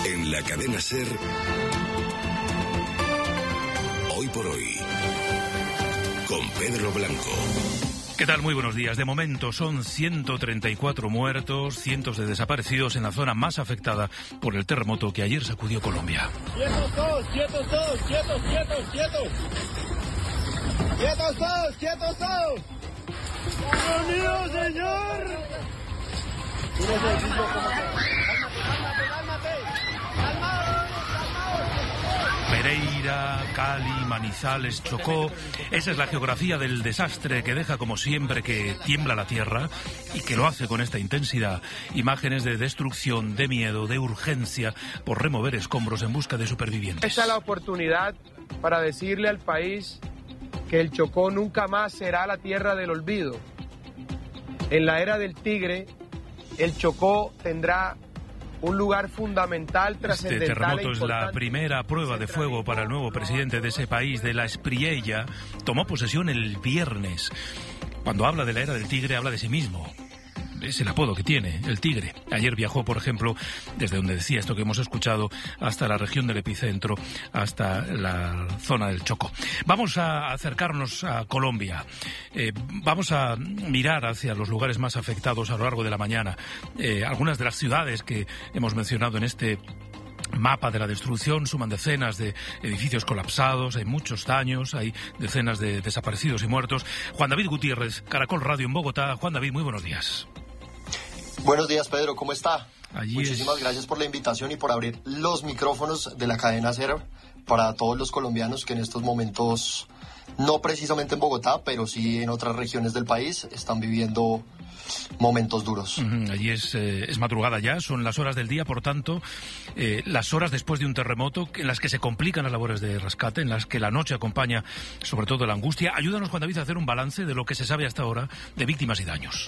En la cadena SER, Hoy por Hoy, con Pedro Blanco. ¿Qué tal? Muy buenos días. De momento son 134 muertos, cientos de desaparecidos en la zona más afectada por el terremoto que ayer sacudió Colombia. ¡Quietos todos! ¡Quietos todos! ¡Quietos, quietos, quietos! ¡Quietos todos! ¡Quietos todos! ¡Dios mío, señor! Pereira, Cali, Manizales, Chocó. Esa es la geografía del desastre que deja, como siempre, que tiembla la tierra y que lo hace con esta intensidad. Imágenes de destrucción, de miedo, de urgencia por remover escombros en busca de supervivientes. Esta es la oportunidad para decirle al país que el Chocó nunca más será la tierra del olvido. En la era del tigre, el Chocó tendrá un lugar fundamental, trascendental. Este terremoto es la primera prueba de fuego para el nuevo presidente de ese país, de la Espriella. Tomó posesión el viernes. Cuando habla de la era del tigre, habla de sí mismo. Es el apodo que tiene, el tigre. Ayer viajó, por ejemplo, desde donde decía esto que hemos escuchado, hasta la región del epicentro, hasta la zona del Chocó. Vamos a acercarnos a Colombia. Vamos a mirar hacia los lugares más afectados a lo largo de la mañana. Algunas de las ciudades que hemos mencionado en este mapa de la destrucción suman decenas de edificios colapsados, hay muchos daños, hay decenas de desaparecidos y muertos. Juan David Gutiérrez, Caracol Radio en Bogotá. Juan David, muy buenos días. Buenos días, Pedro, ¿cómo está? Muchísimas gracias por la invitación y por abrir los micrófonos de la cadena SER para todos los colombianos que en estos momentos, no precisamente en Bogotá, pero sí en otras regiones del país, están viviendo momentos duros. Allí es madrugada ya, son las horas del día, por tanto, las horas después de un terremoto en las que se complican las labores de rescate, en las que la noche acompaña sobre todo la angustia. Ayúdanos, Juan David, a hacer un balance de lo que se sabe hasta ahora de víctimas y daños.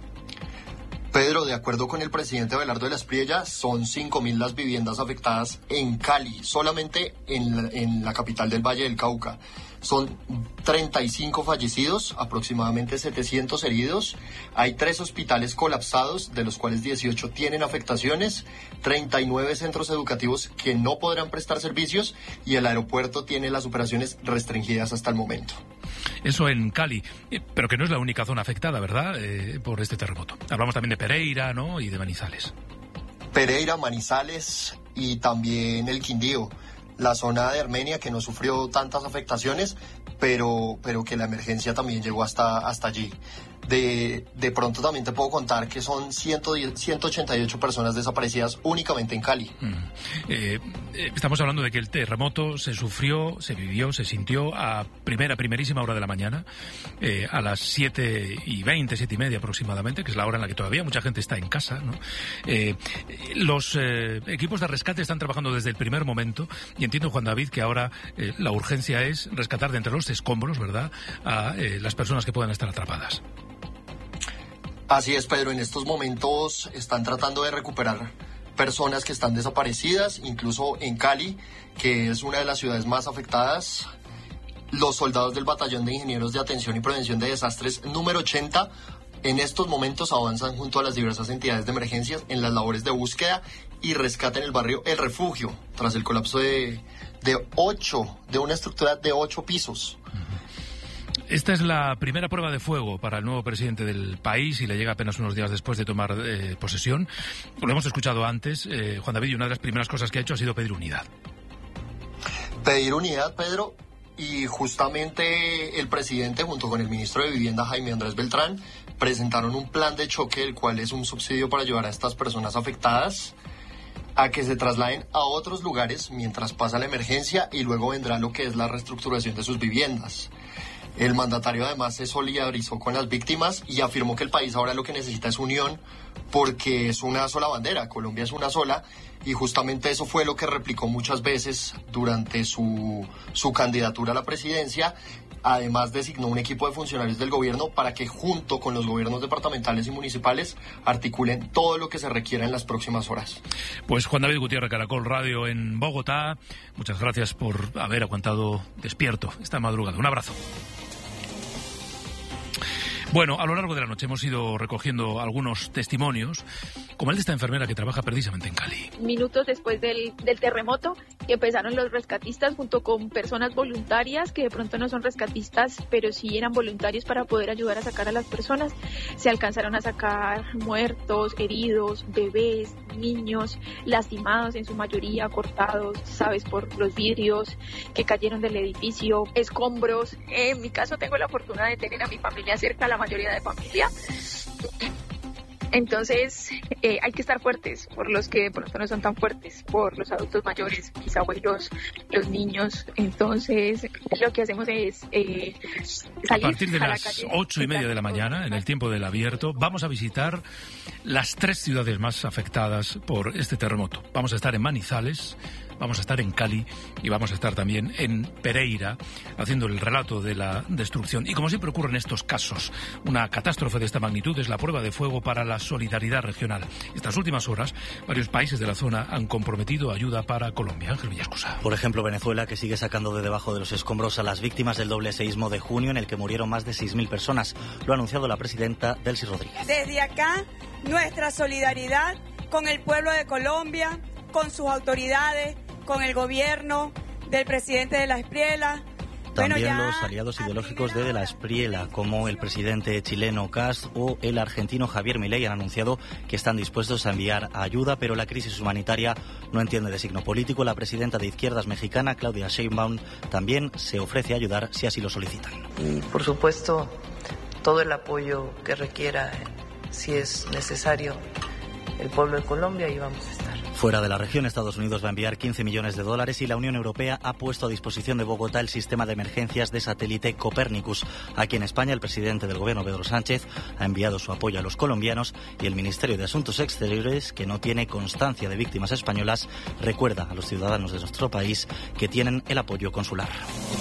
Pedro, de acuerdo con el presidente Abelardo de la Espriella, son 5.000 las viviendas afectadas en Cali, solamente en la capital del Valle del Cauca. Son 35 fallecidos, aproximadamente 700 heridos. Hay 3 hospitales colapsados, de los cuales 18 tienen afectaciones, 39 centros educativos que no podrán prestar servicios y el aeropuerto tiene las operaciones restringidas hasta el momento. Eso en Cali, pero que no es la única zona afectada, ¿verdad?, por este terremoto. Hablamos también de Pereira, ¿no?, y de Manizales. Pereira, Manizales y también el Quindío. La zona de Armenia, que no sufrió tantas afectaciones, pero que la emergencia también llegó hasta allí. De pronto también te puedo contar que son 188 personas desaparecidas únicamente en Cali. Estamos hablando de que el terremoto se sufrió, se vivió, se sintió a primerísima hora de la mañana, a las 7:20, 7:30 aproximadamente, que es la hora en la que todavía mucha gente está en casa, ¿no? Los equipos de rescate están trabajando desde el primer momento y entiendo, Juan David, que ahora la urgencia es rescatar de entre los escombros, ¿verdad?, a las personas que puedan estar atrapadas. Así es, Pedro. En estos momentos están tratando de recuperar personas que están desaparecidas, incluso en Cali, que es una de las ciudades más afectadas. Los soldados del Batallón de Ingenieros de Atención y Prevención de Desastres número 80 en estos momentos avanzan junto a las diversas entidades de emergencias en las labores de búsqueda y rescate en el barrio El Refugio, tras el colapso de una estructura de 8 pisos. Esta es la primera prueba de fuego para el nuevo presidente del país y le llega apenas unos días después de tomar posesión. Lo hemos escuchado antes, Juan David, y una de las primeras cosas que ha hecho ha sido pedir unidad. Pedir unidad, Pedro, y justamente el presidente, junto con el ministro de Vivienda, Jaime Andrés Beltrán, presentaron un plan de choque, el cual es un subsidio para ayudar a estas personas afectadas a que se trasladen a otros lugares mientras pasa la emergencia y luego vendrá lo que es la reestructuración de sus viviendas. El mandatario además se solidarizó con las víctimas y afirmó que el país ahora lo que necesita es unión porque es una sola bandera, Colombia es una sola, y justamente eso fue lo que replicó muchas veces durante su candidatura a la presidencia. Además designó un equipo de funcionarios del gobierno para que junto con los gobiernos departamentales y municipales articulen todo lo que se requiera en las próximas horas. Pues Juan David Gutiérrez, Caracol Radio en Bogotá, muchas gracias por haber aguantado despierto esta madrugada. Un abrazo. Bueno, a lo largo de la noche hemos ido recogiendo algunos testimonios, como el de esta enfermera que trabaja precisamente en Cali. Minutos después del terremoto, empezaron los rescatistas junto con personas voluntarias que de pronto no son rescatistas, pero sí eran voluntarios para poder ayudar a sacar a las personas. Se alcanzaron a sacar muertos, heridos, bebés, niños, lastimados en su mayoría, cortados, sabes, por los vidrios que cayeron del edificio, escombros. En mi caso tengo la fortuna de tener a mi familia cerca, la mayoría de familia. Entonces hay que estar fuertes por los que de pronto no son tan fuertes, por los adultos mayores, mis abuelos, los niños. Entonces lo que hacemos es salir a partir de las calle, 8:30 de la mañana, en el tiempo del abierto, vamos a visitar las 3 ciudades más afectadas por este terremoto. Vamos a estar en Manizales, vamos a estar en Cali y vamos a estar también en Pereira haciendo el relato de la destrucción. Y como siempre ocurre en estos casos, una catástrofe de esta magnitud es la prueba de fuego para la solidaridad regional. Estas últimas horas, varios países de la zona han comprometido ayuda para Colombia. Ángel Villascusa. Por ejemplo, Venezuela, que sigue sacando de debajo de los escombros a las víctimas del doble seísmo de junio, en el que murieron más de 6.000 personas. Lo ha anunciado la presidenta Delcy Rodríguez. Desde acá, nuestra solidaridad con el pueblo de Colombia, con sus autoridades, con el gobierno del presidente de la Espriella. También los aliados ideológicos de la Espriella, como el presidente chileno Kast o el argentino Javier Milei, han anunciado que están dispuestos a enviar ayuda, pero la crisis humanitaria no entiende de signo político. La presidenta de Izquierdas mexicana, Claudia Sheinbaum, también se ofrece a ayudar si así lo solicitan. Y, por supuesto, todo el apoyo que requiera, si es necesario, el pueblo de Colombia, y vamos a estar. Fuera de la región, Estados Unidos va a enviar $15 millones y la Unión Europea ha puesto a disposición de Bogotá el sistema de emergencias de satélite Copernicus. Aquí en España, el presidente del gobierno, Pedro Sánchez, ha enviado su apoyo a los colombianos y el Ministerio de Asuntos Exteriores, que no tiene constancia de víctimas españolas, recuerda a los ciudadanos de nuestro país que tienen el apoyo consular.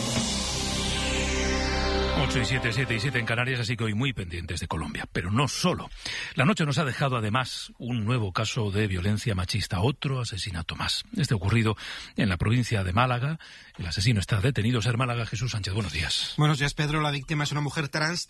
8:07 en Canarias, así que hoy muy pendientes de Colombia. Pero no solo. La noche nos ha dejado además un nuevo caso de violencia machista, otro asesinato más. Este ocurrido en la provincia de Málaga. El asesino está detenido. Ser Málaga, Jesús Sánchez, buenos días. Buenos días, Pedro. La víctima es una mujer trans,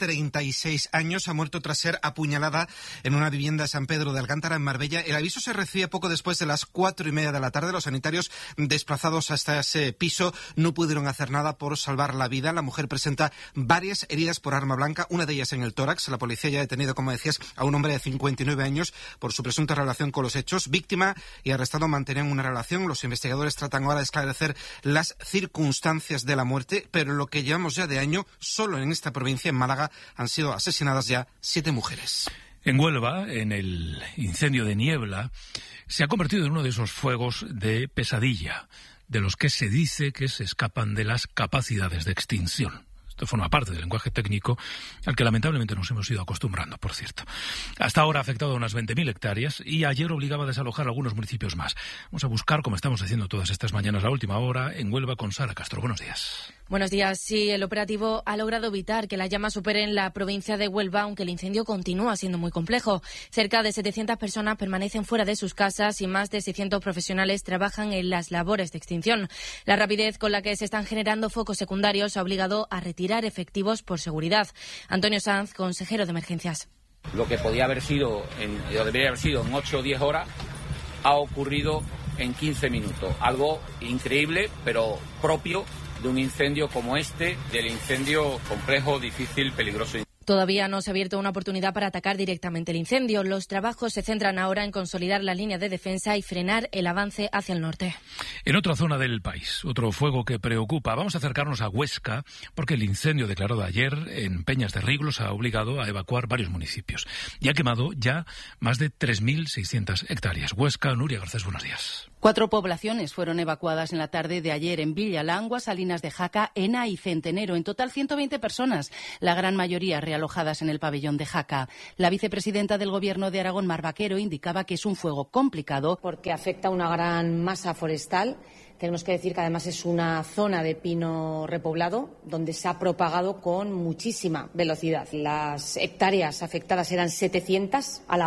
36 años. Ha muerto tras ser apuñalada en una vivienda de San Pedro de Alcántara, en Marbella. El aviso se recibe poco después de las 4:30 de la tarde. Los sanitarios desplazados hasta ese piso no pudieron hacer nada por salvar la vida. La mujer presenta varias heridas por arma blanca, una de ellas en el tórax. La policía ya ha detenido, como decías, a un hombre de 59 años por su presunta relación con los hechos. Víctima y arrestado mantenían una relación. Los investigadores tratan ahora de esclarecer las circunstancias de la muerte, pero lo que llevamos ya de año, solo en esta provincia, en Málaga, han sido asesinadas ya 7 mujeres. En Huelva, en el incendio de Niebla, se ha convertido en uno de esos fuegos de pesadilla, de los que se dice que se escapan de las capacidades de extinción. Esto forma parte del lenguaje técnico al que lamentablemente nos hemos ido acostumbrando, por cierto. Hasta ahora ha afectado a unas 20.000 hectáreas y ayer obligaba a desalojar algunos municipios más. Vamos a buscar, como estamos haciendo todas estas mañanas, la última hora en Huelva con Sara Castro. Buenos días. Buenos días. Sí, el operativo ha logrado evitar que las llamas superen la provincia de Huelva, aunque el incendio continúa siendo muy complejo. Cerca de 700 personas permanecen fuera de sus casas y más de 600 profesionales trabajan en las labores de extinción. La rapidez con la que se están generando focos secundarios ha obligado a retirar efectivos por seguridad. Antonio Sanz, consejero de Emergencias. Lo que podía haber sido, o debería haber sido en 8 o 10 horas, ha ocurrido en 15 minutos. Algo increíble, pero propio de un incendio como este, del incendio complejo, difícil, peligroso. Todavía no se ha abierto una oportunidad para atacar directamente el incendio. Los trabajos se centran ahora en consolidar la línea de defensa y frenar el avance hacia el norte. En otra zona del país, otro fuego que preocupa. Vamos a acercarnos a Huesca, porque el incendio declarado ayer en Peñas de Riglos ha obligado a evacuar varios municipios y ha quemado ya más de 3.600 hectáreas. Huesca, Nuria Garcés, buenos días. 4 poblaciones fueron evacuadas en la tarde de ayer en Villalangua, Salinas de Jaca, Ena y Centenero. En total, 120 personas, la gran mayoría realojadas en el pabellón de Jaca. La vicepresidenta del Gobierno de Aragón, Mar Vaquero, indicaba que es un fuego complicado porque afecta a una gran masa forestal. Tenemos que decir que además es una zona de pino repoblado donde se ha propagado con muchísima velocidad. Las hectáreas afectadas eran 700 a la hora.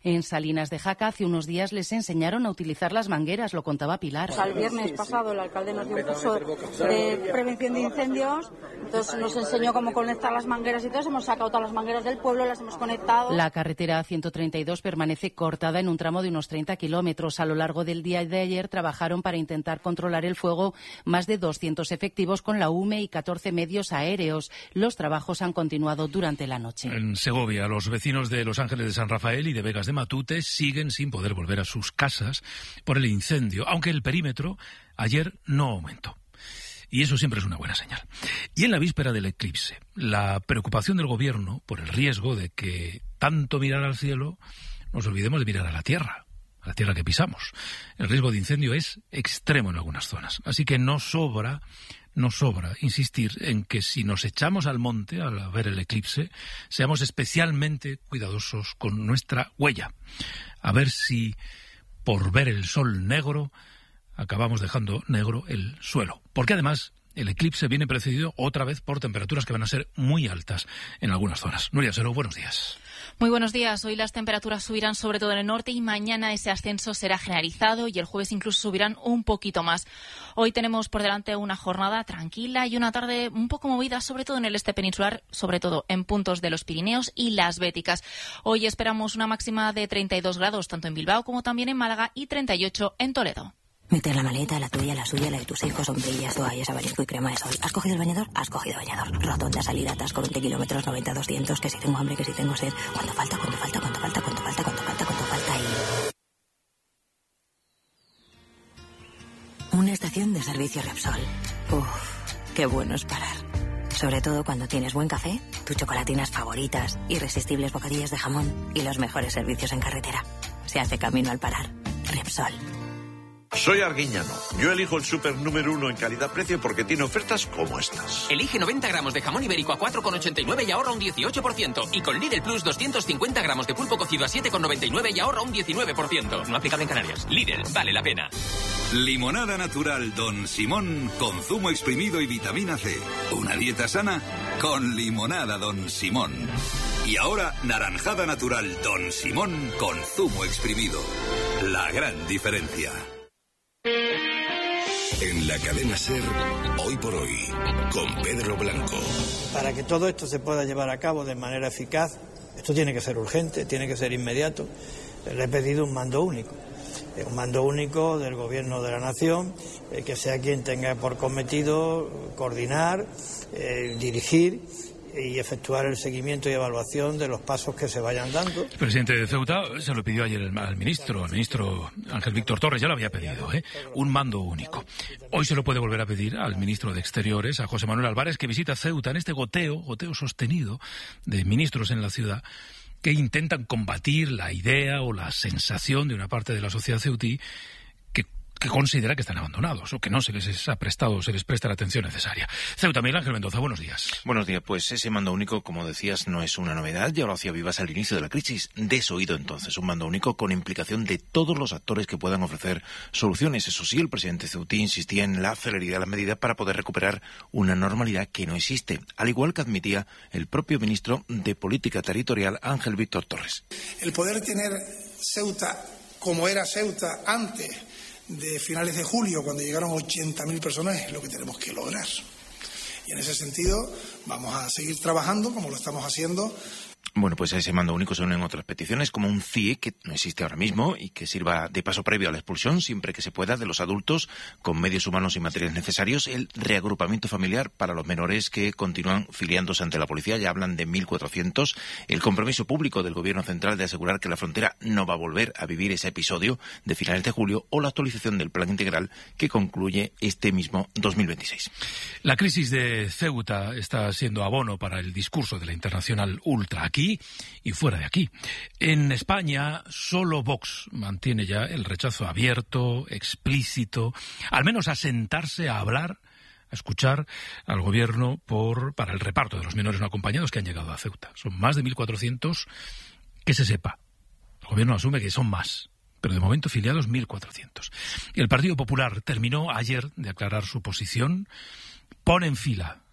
En Salinas de Jaca hace unos días les enseñaron a utilizar las mangueras, lo contaba Pilar. O sea, el viernes pasado el alcalde nos dio un curso de prevención de incendios, entonces nos enseñó cómo conectar las mangueras y todo, hemos sacado todas las mangueras del pueblo, las hemos conectado. La carretera 132 permanece cortada en un tramo de unos 30 kilómetros. A lo largo del día de ayer trabajaron para intentar controlar el fuego más de 200 efectivos con la UME y 14 medios aéreos. Los trabajos han continuado durante la noche. En Segovia, los vecinos de Los Ángeles de San Rafael y de Vegas de Matute siguen sin poder volver a sus casas por el incendio, aunque el perímetro ayer no aumentó. Y eso siempre es una buena señal. Y en la víspera del eclipse, la preocupación del gobierno por el riesgo de que tanto mirar al cielo nos olvidemos de mirar a la tierra que pisamos. El riesgo de incendio es extremo en algunas zonas. Así que no sobra insistir en que si nos echamos al monte al ver el eclipse, seamos especialmente cuidadosos con nuestra huella. A ver si, por ver el sol negro, acabamos dejando negro el suelo. Porque además el eclipse viene precedido otra vez por temperaturas que van a ser muy altas en algunas zonas. Nuria Sero, buenos días. Muy buenos días. Hoy las temperaturas subirán sobre todo en el norte y mañana ese ascenso será generalizado y el jueves incluso subirán un poquito más. Hoy tenemos por delante una jornada tranquila y una tarde un poco movida, sobre todo en el este peninsular, sobre todo en puntos de los Pirineos y las Béticas. Hoy esperamos una máxima de 32 grados tanto en Bilbao como también en Málaga y 38 en Toledo. Meter la maleta, la tuya, la suya, la de tus hijos, sombrillas, toallas, abanico y crema de sol. ¿Has cogido el bañador? Has cogido bañador. Rotonda, salida, atasco, 20 kilómetros, 90, 200, que si tengo hambre, que si tengo sed. ¿Cuánto falta y... Una estación de servicio Repsol. Uf, qué bueno es parar. Sobre todo cuando tienes buen café, tus chocolatinas favoritas, irresistibles bocadillas de jamón y los mejores servicios en carretera. Se hace camino al parar. Repsol. Soy Arguiñano. Yo elijo el súper número 1 en calidad-precio porque tiene ofertas como estas. Elige 90 gramos de jamón ibérico a 4,89 y ahorra un 18%. Y con Lidl Plus 250 gramos de pulpo cocido a 7,99 y ahorra un 19%. No aplicable en Canarias. Lidl, vale la pena. Limonada natural Don Simón con zumo exprimido y vitamina C. Una dieta sana con limonada Don Simón. Y ahora naranjada natural Don Simón con zumo exprimido. La gran diferencia. En la cadena SER, Hoy por Hoy, con Pedro Blanco. Para que todo esto se pueda llevar a cabo de manera eficaz, esto tiene que ser urgente, tiene que ser inmediato. Le he pedido un mando único del Gobierno de la Nación, que sea quien tenga por cometido coordinar, dirigir y efectuar el seguimiento y evaluación de los pasos que se vayan dando. El presidente de Ceuta se lo pidió ayer al ministro Ángel Víctor Torres, ya lo había pedido, un mando único. Hoy se lo puede volver a pedir al ministro de Exteriores, a José Manuel Álvarez, que visita Ceuta en este goteo sostenido de ministros en la ciudad que intentan combatir la idea o la sensación de una parte de la sociedad ceutí que considera que están abandonados o que no se les presta la atención necesaria. Ceuta, Miguel Ángel Mendoza, buenos días. Buenos días. Pues ese mando único, como decías, no es una novedad. Ya lo hacía Vivas al inicio de la crisis. Desoído entonces, un mando único con implicación de todos los actores que puedan ofrecer soluciones. Eso sí, el presidente ceutí insistía en la celeridad de las medidas para poder recuperar una normalidad que no existe, al igual que admitía el propio ministro de Política Territorial, Ángel Víctor Torres. El poder tener Ceuta como era Ceuta antes de finales de julio, cuando llegaron 80.000 personas, es lo que tenemos que lograr. Y en ese sentido vamos a seguir trabajando como lo estamos haciendo. Bueno, pues a ese mando único se unen otras peticiones, como un CIE, que no existe ahora mismo, y que sirva de paso previo a la expulsión, siempre que se pueda, de los adultos con medios humanos y materiales necesarios, el reagrupamiento familiar para los menores que continúan filiándose ante la policía, ya hablan de 1.400, el compromiso público del Gobierno central de asegurar que la frontera no va a volver a vivir ese episodio de finales de julio, o la actualización del plan integral que concluye este mismo 2026. La crisis de Ceuta está siendo abono para el discurso de la internacional ultra aquí y fuera de aquí. En España, solo Vox mantiene ya el rechazo abierto, explícito, al menos a sentarse a hablar, a escuchar al gobierno para el reparto de los menores no acompañados que han llegado a Ceuta. Son más de 1.400, que se sepa. El gobierno asume que son más, pero de momento filiados 1.400. Y el Partido Popular terminó ayer de aclarar su posición, pone en fila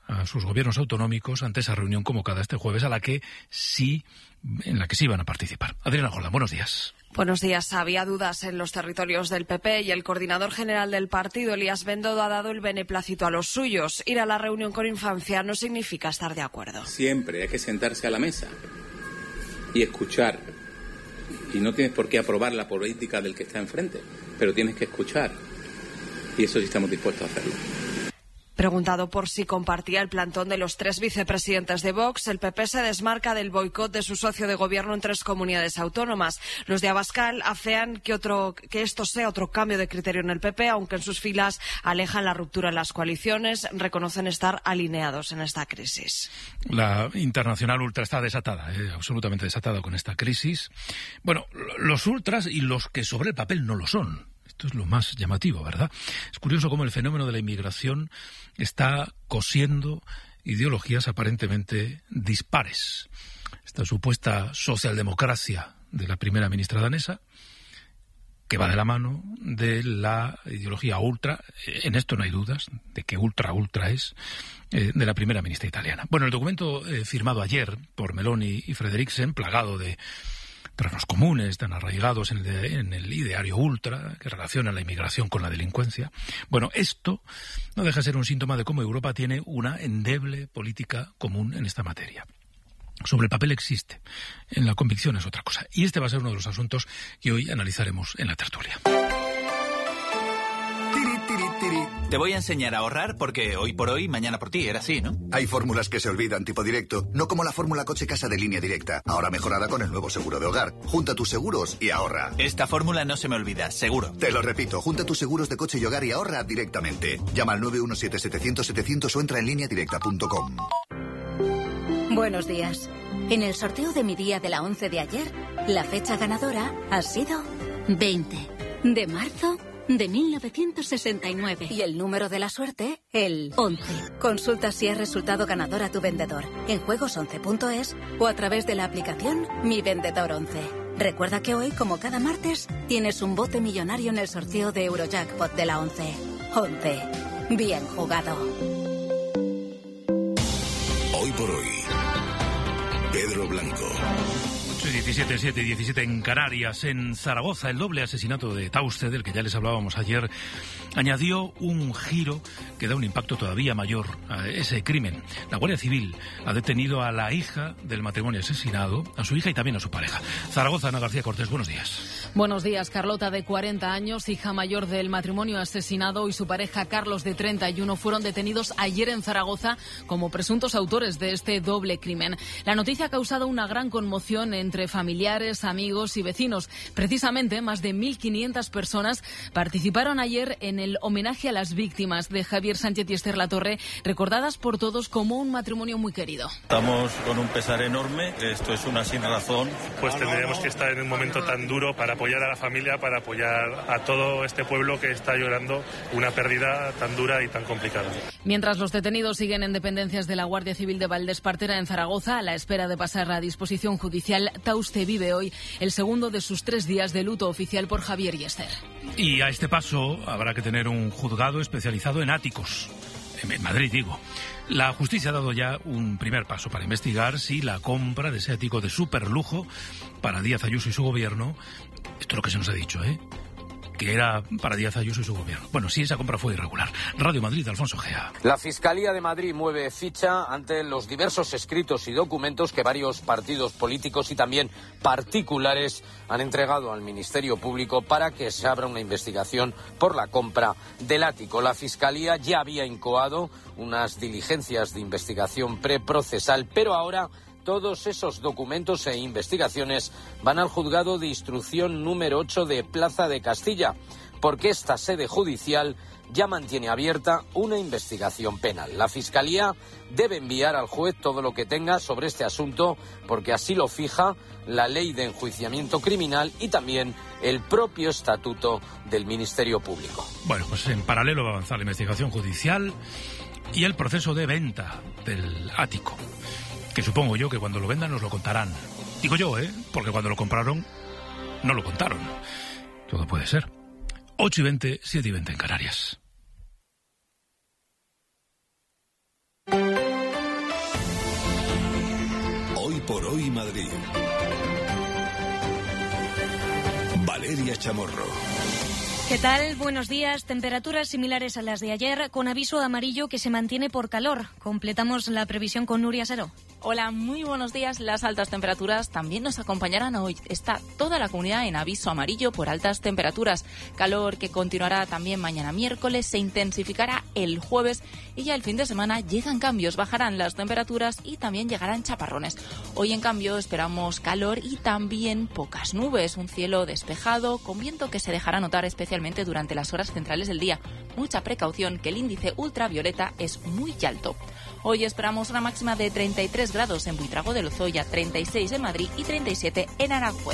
a sus gobiernos autonómicos ante esa reunión convocada este jueves en la que sí van a participar. Adriana Jordán, buenos días. Buenos días. Había dudas en los territorios del PP y el coordinador general del partido, Elías Bendodo, ha dado el beneplácito a los suyos. Ir a la reunión con Infancia no significa estar de acuerdo. Siempre hay que sentarse a la mesa y escuchar. Y no tienes por qué aprobar la política del que está enfrente, pero tienes que escuchar. Y eso sí estamos dispuestos a hacerlo. Preguntado por si compartía el plantón de los 3 vicepresidentes de Vox, el PP se desmarca del boicot de su socio de gobierno en 3 comunidades autónomas. Los de Abascal afean que esto sea otro cambio de criterio en el PP, aunque en sus filas alejan la ruptura en las coaliciones, reconocen estar alineados en esta crisis. La internacional ultra está desatada, absolutamente desatada con esta crisis. Bueno, los ultras y los que sobre el papel no lo son. Esto es lo más llamativo, ¿verdad? Es curioso cómo el fenómeno de la inmigración está cosiendo ideologías aparentemente dispares. Esta supuesta socialdemocracia de la primera ministra danesa, que va de la mano de la ideología ultra, en esto no hay dudas, de que ultra es, de la primera ministra italiana. Bueno, el documento firmado ayer por Meloni y Frederiksen, plagado de terrenos comunes tan arraigados en el ideario ultra que relaciona la inmigración con la delincuencia. Bueno, esto no deja de ser un síntoma de cómo Europa tiene una endeble política común en esta materia. Sobre el papel existe, en la convicción es otra cosa. Y este va a ser uno de los asuntos que hoy analizaremos en la tertulia. Te voy a enseñar a ahorrar porque hoy por hoy, mañana por ti, era así, ¿no? Hay fórmulas que se olvidan tipo directo, no como la fórmula coche-casa de Línea Directa, ahora mejorada con el nuevo seguro de hogar. Junta tus seguros y ahorra. Esta fórmula no se me olvida, seguro. Te lo repito, junta tus seguros de coche y hogar y ahorra directamente. Llama al 917-700-700 o entra en lineadirecta.com. Buenos días. En el sorteo de mi día de la 11 de ayer, la fecha ganadora ha sido 20 de marzo de 1969. Y el número de la suerte, el 11. Consulta si has resultado ganador a tu vendedor en juegos11.es o a través de la aplicación Mi Vendedor 11. Recuerda que hoy, como cada martes, tienes un bote millonario en el sorteo de Eurojackpot de la 11. 11. Bien jugado. Hoy por hoy, Pedro Blanco. 7 y 17 en Canarias. En Zaragoza, el doble asesinato de Tauste, del que ya les hablábamos ayer, añadió un giro que da un impacto todavía mayor a ese crimen. La Guardia Civil ha detenido a la hija del matrimonio asesinado, a su hija y también a su pareja. Zaragoza, Ana García Cortés, buenos días. Buenos días. Carlota, de 40 años, hija mayor del matrimonio asesinado, y su pareja Carlos, de 31, fueron detenidos ayer en Zaragoza como presuntos autores de este doble crimen. La noticia ha causado una gran conmoción entre familiares, amigos y vecinos. Precisamente, más de 1.500 personas participaron ayer en el homenaje a las víctimas de Javier Sánchez y Esther Latorre, recordadas por todos como un matrimonio muy querido. Estamos con un pesar enorme, esto es una sin razón. Pues tendríamos que estar en un momento tan duro para apoyar a la familia, para apoyar a todo este pueblo que está llorando una pérdida tan dura y tan complicada. Mientras los detenidos siguen en dependencias de la Guardia Civil de Valdespartera, en Zaragoza, a la espera de pasar a disposición judicial, Tauste vive hoy el segundo de sus 3 días de luto oficial por Javier y Esther. Y a este paso habrá que tener un juzgado especializado en áticos. En Madrid, digo. La justicia ha dado ya un primer paso para investigar si la compra de ese ático de superlujo para Díaz Ayuso y su gobierno, esto es lo que se nos ha dicho, que era para Díaz Ayuso y su gobierno. Bueno, sí, esa compra fue irregular. Radio Madrid, Alfonso Gea. La Fiscalía de Madrid mueve ficha ante los diversos escritos y documentos que varios partidos políticos y también particulares han entregado al Ministerio Público para que se abra una investigación por la compra del ático. La Fiscalía ya había incoado unas diligencias de investigación preprocesal, pero ahora todos esos documentos e investigaciones van al juzgado de instrucción número 8 de Plaza de Castilla, porque esta sede judicial ya mantiene abierta una investigación penal. La Fiscalía debe enviar al juez todo lo que tenga sobre este asunto, porque así lo fija la Ley de Enjuiciamiento Criminal y también el propio Estatuto del Ministerio Público. Bueno, pues en paralelo va a avanzar la investigación judicial y el proceso de venta del ático, que supongo yo que cuando lo vendan nos lo contarán. Digo yo, porque cuando lo compraron no lo contaron. Todo puede ser. 8:20, 7:20 en Canarias. por Hoy Madrid. Valeria Chamorro. ¿Qué tal? Buenos días. Temperaturas similares a las de ayer, con aviso amarillo que se mantiene por calor. Completamos la previsión con Nuria Seró. Hola, muy buenos días. Las altas temperaturas también nos acompañarán hoy. Está toda la comunidad en aviso amarillo por altas temperaturas. Calor que continuará también mañana miércoles, se intensificará el jueves y ya el fin de semana llegan cambios. Bajarán las temperaturas y también llegarán chaparrones. Hoy, en cambio, esperamos calor y también pocas nubes. Un cielo despejado con viento que se dejará notar especialmente durante las horas centrales del día. Mucha precaución, que el índice ultravioleta es muy alto. Hoy esperamos una máxima de 33 grados en Buitrago de Lozoya, 36 en Madrid y 37 en Aranjuez.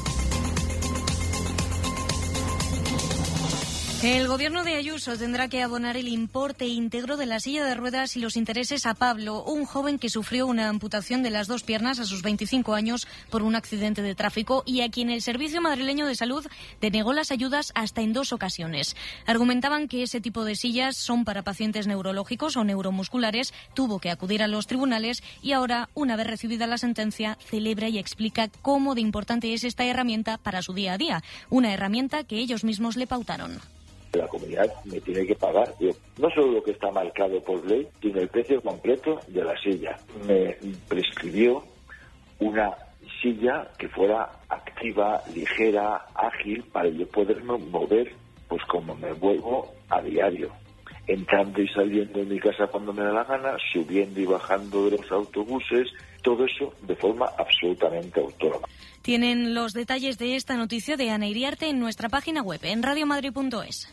El gobierno de Ayuso tendrá que abonar el importe íntegro de la silla de ruedas y los intereses a Pablo, un joven que sufrió una amputación de las dos piernas a sus 25 años por un accidente de tráfico y a quien el Servicio Madrileño de Salud denegó las ayudas hasta en 2 ocasiones. Argumentaban que ese tipo de sillas son para pacientes neurológicos o neuromusculares, tuvo que acudir a los tribunales y ahora, una vez recibida la sentencia, celebra y explica cómo de importante es esta herramienta para su día a día, una herramienta que ellos mismos le pautaron. La comunidad me tiene que pagar, no solo lo que está marcado por ley, sino el precio completo de la silla. Me prescribió una silla que fuera activa, ligera, ágil, para yo poderme mover pues como me muevo a diario, entrando y saliendo de mi casa cuando me da la gana, subiendo y bajando de los autobuses, todo eso de forma absolutamente autónoma. Tienen los detalles de esta noticia de Ana Iriarte en nuestra página web, en radiomadrid.es.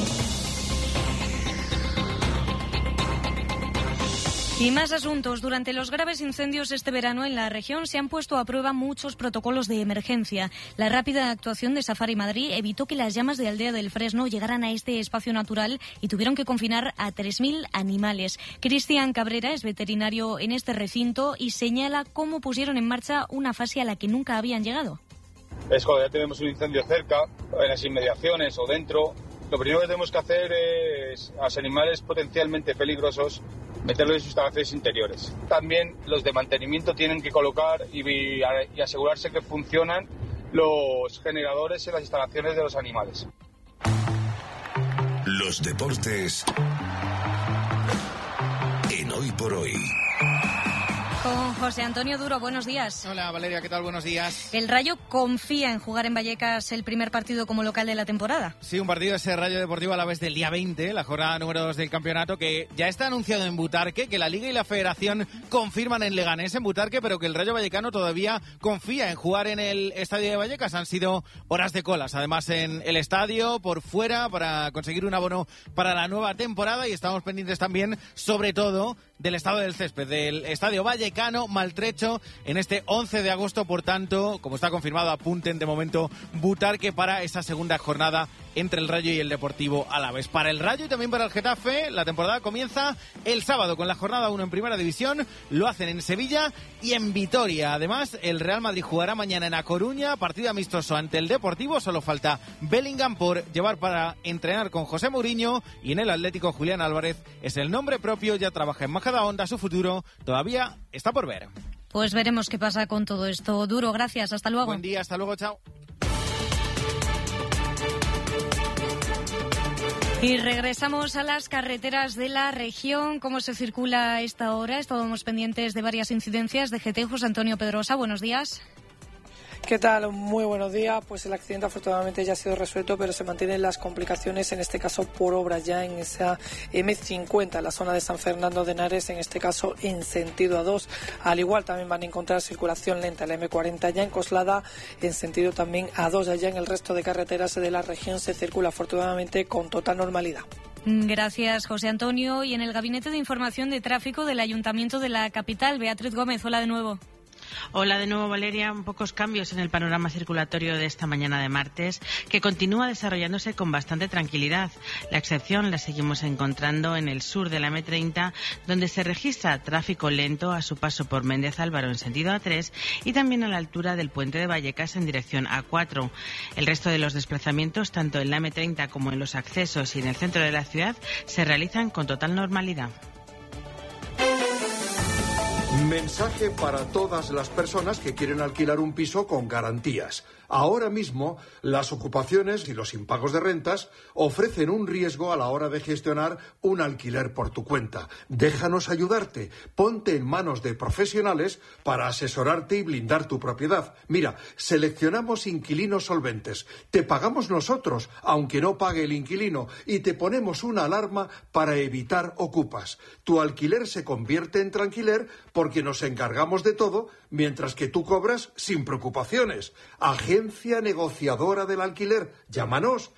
Y más asuntos. Durante los graves incendios este verano en la región se han puesto a prueba muchos protocolos de emergencia. La rápida actuación de Safari Madrid evitó que las llamas de Aldea del Fresno llegaran a este espacio natural y tuvieron que confinar a 3.000 animales. Cristian Cabrera es veterinario en este recinto y señala cómo pusieron en marcha una fase a la que nunca habían llegado. Es cuando ya tenemos un incendio cerca, en las inmediaciones o dentro, lo primero que tenemos que hacer es a los animales potencialmente peligrosos meterlos en sus instalaciones interiores. También los de mantenimiento tienen que colocar y asegurarse que funcionan los generadores en las instalaciones de los animales. Los deportes en Hoy por Hoy. Con José Antonio Duro, buenos días. Hola Valeria, ¿qué tal? Buenos días. El Rayo confía en jugar en Vallecas el primer partido como local de la temporada. Sí, un partido ese Rayo Deportivo Alavés del día 20, la jornada número 2 del campeonato, que ya está anunciado en Butarque, que la Liga y la Federación confirman en Leganés, en Butarque, pero que el Rayo Vallecano todavía confía en jugar en el estadio de Vallecas. Han sido horas de colas, además en el estadio, por fuera, para conseguir un abono para la nueva temporada, y estamos pendientes también, sobre todo, del estado del césped, del estadio vallecano, maltrecho en este 11 de agosto, por tanto, como está confirmado, apunten de momento Butarque para esa segunda jornada entre el Rayo y el Deportivo Alavés. Para el Rayo y también para el Getafe, la temporada comienza el sábado con la jornada 1 en Primera División, lo hacen en Sevilla y en Vitoria. Además, el Real Madrid jugará mañana en A Coruña, partido amistoso ante el Deportivo, solo falta Bellingham por llevar para entrenar con José Mourinho, y en el Atlético Julián Álvarez es el nombre propio, ya trabaja en Majadahonda, su futuro todavía está por ver. Pues veremos qué pasa con todo esto. Duro, gracias, hasta luego. Buen día, hasta luego, chao. Y regresamos a las carreteras de la región. ¿Cómo se circula a esta hora? Estábamos pendientes de varias incidencias. DGT, José Antonio Pedrosa, buenos días. ¿Qué tal? Muy buenos días. Pues el accidente afortunadamente ya ha sido resuelto, pero se mantienen las complicaciones, en este caso por obras ya en esa M50, la zona de San Fernando de Henares, en este caso en sentido A2. Al igual también van a encontrar circulación lenta, la M40 ya en Coslada, en sentido también A2. Allá en el resto de carreteras de la región se circula afortunadamente con total normalidad. Gracias, José Antonio. Y en el Gabinete de Información de Tráfico del Ayuntamiento de la capital, Beatriz Gómez, hola de nuevo. Hola de nuevo, Valeria. Pocos cambios en el panorama circulatorio de esta mañana de martes, que continúa desarrollándose con bastante tranquilidad. La excepción la seguimos encontrando en el sur de la M30, donde se registra tráfico lento a su paso por Méndez Álvaro en sentido A3 y también a la altura del puente de Vallecas en dirección A4. El resto de los desplazamientos, tanto en la M30 como en los accesos y en el centro de la ciudad, se realizan con total normalidad. Mensaje para todas las personas que quieren alquilar un piso con garantías. Ahora mismo, las ocupaciones y los impagos de rentas ofrecen un riesgo a la hora de gestionar un alquiler por tu cuenta. Déjanos ayudarte. Ponte en manos de profesionales para asesorarte y blindar tu propiedad. Mira, seleccionamos inquilinos solventes. Te pagamos nosotros, aunque no pague el inquilino, y te ponemos una alarma para evitar ocupas. Tu alquiler se convierte en tranquiler porque nos encargamos de todo, mientras que tú cobras sin preocupaciones. Agencia negociadora del alquiler. Llámanos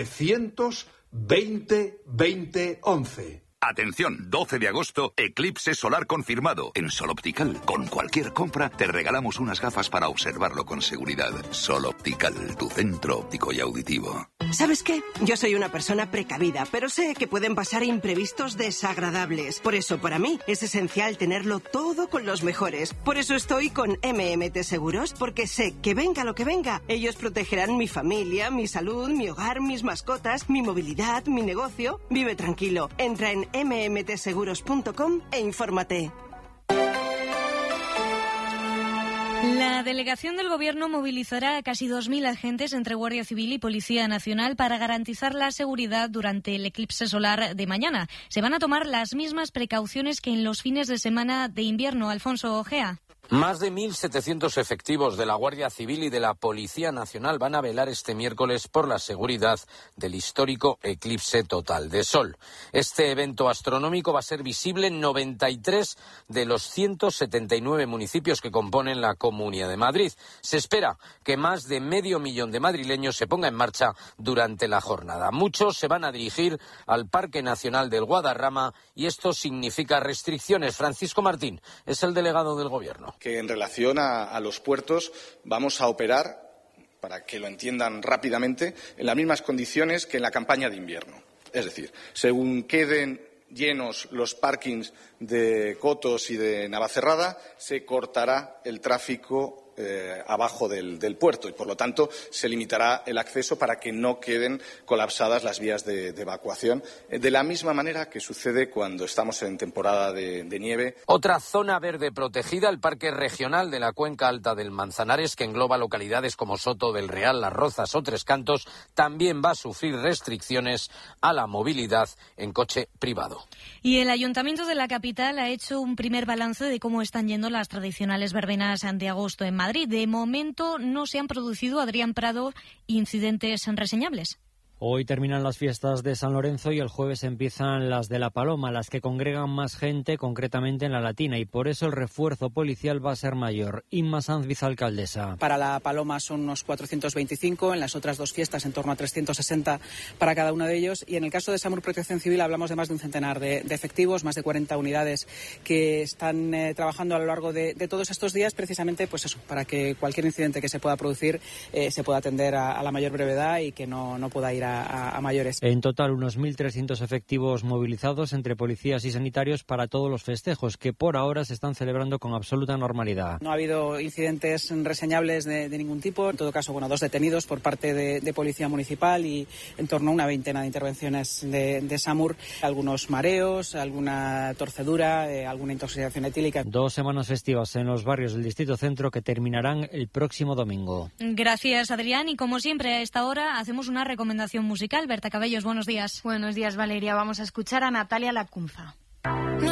920 20 11. Atención, 12 de agosto, eclipse solar confirmado en Sol Optical. Con cualquier compra te regalamos unas gafas para observarlo con seguridad. Sol Optical, tu centro óptico y auditivo. ¿Sabes qué? Yo soy una persona precavida, pero sé que pueden pasar imprevistos desagradables. Por eso, para mí, es esencial tenerlo todo con los mejores. Por eso estoy con MMT Seguros, porque sé que venga lo que venga, ellos protegerán mi familia, mi salud, mi hogar, mis mascotas, mi movilidad, mi negocio. Vive tranquilo. Entra en mmtseguros.com e infórmate. La delegación del Gobierno movilizará a casi 2.000 agentes entre Guardia Civil y Policía Nacional para garantizar la seguridad durante el eclipse solar de mañana. Se van a tomar las mismas precauciones que en los fines de semana de invierno. Alfonso Ojea. Más de 1.700 efectivos de la Guardia Civil y de la Policía Nacional van a velar este miércoles por la seguridad del histórico eclipse total de Sol. Este evento astronómico va a ser visible en 93 de los 179 municipios que componen la Comunidad de Madrid. Se espera que más de 500.000 de madrileños se pongan en marcha durante la jornada. Muchos se van a dirigir al Parque Nacional del Guadarrama y esto significa restricciones. Francisco Martín es el delegado del Gobierno. Que en relación a los puertos vamos a operar, para que lo entiendan rápidamente, en las mismas condiciones que en la campaña de invierno. Es decir, según queden llenos los parkings de Cotos y de Navacerrada, se cortará el tráfico abajo del puerto y, por lo tanto, se limitará el acceso para que no queden colapsadas las vías de evacuación, de la misma manera que sucede cuando estamos en temporada de nieve. Otra zona verde protegida, el Parque Regional de la Cuenca Alta del Manzanares, que engloba localidades como Soto del Real, Las Rozas o Tres Cantos, también va a sufrir restricciones a la movilidad en coche privado. Y el Ayuntamiento de la capital ha hecho un primer balance de cómo están yendo las tradicionales verbenas de agosto en Madrid. De momento no se han producido, Adrián Prado, incidentes reseñables. Hoy terminan las fiestas de San Lorenzo y el jueves empiezan las de La Paloma, las que congregan más gente, concretamente en la Latina, y por eso el refuerzo policial va a ser mayor. Inma Sanz, vicealcaldesa. Para La Paloma son unos 425, en las otras dos fiestas en torno a 360 para cada uno de ellos, y en el caso de SAMUR Protección Civil hablamos de más de un centenar de efectivos, más de 40 unidades que están trabajando a lo largo de todos estos días, precisamente pues eso, para que cualquier incidente que se pueda producir se pueda atender a la mayor brevedad y que no pueda ir a mayores. En total, unos 1.300 efectivos movilizados entre policías y sanitarios para todos los festejos, que por ahora se están celebrando con absoluta normalidad. No ha habido incidentes reseñables de ningún tipo. En todo caso, 2 detenidos por parte de Policía Municipal y en torno a una veintena de intervenciones de SAMUR. Algunos mareos, alguna torcedura, alguna intoxicación etílica. 2 semanas festivas en los barrios del Distrito Centro que terminarán el próximo domingo. Gracias, Adrián. Y como siempre, a esta hora hacemos una recomendación musical. Berta Cabellos, buenos días. Buenos días, Valeria. Vamos a escuchar a Natalia Lacunza.